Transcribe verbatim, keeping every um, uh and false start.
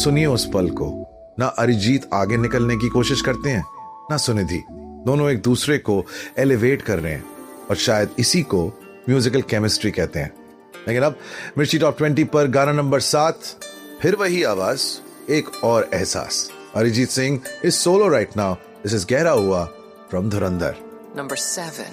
सुनिए उस पल को। ना अरिजीत आगे निकलने की कोशिश करते हैं, ना सुनिधि। दोनों एक दूसरे को एलिवेट कर रहे हैं और शायद इसी को म्यूजिकल केमिस्ट्री कहते हैं। लेकिन अब मिर्ची टॉप ट्वेंटी पर गाना नंबर सात, फिर वही आवाज, एक और एहसास। Arijit Singh is solo right now. This is गहरा हुआ फ्रॉम धुरंधर। Number seven.